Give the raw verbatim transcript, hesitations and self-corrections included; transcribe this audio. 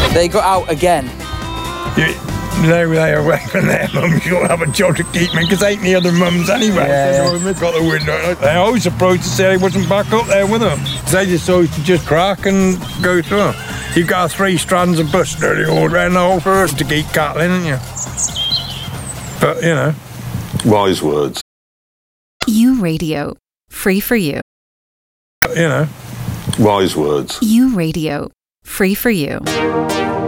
They got out again. You, no, they are away from their mums. You'll have a job to keep me, because ain't the other mums anyway. Yeah, so yeah. Got the window. They're always surprised to say I wasn't back up there with them. They just always to just crack and go through them. You've got three strands of bush nearly all around the whole forest to keep cattle in, haven't you? But, you know. Wise words. U Radio. Free for you. But, you know. Wise words. U Radio. Free for you.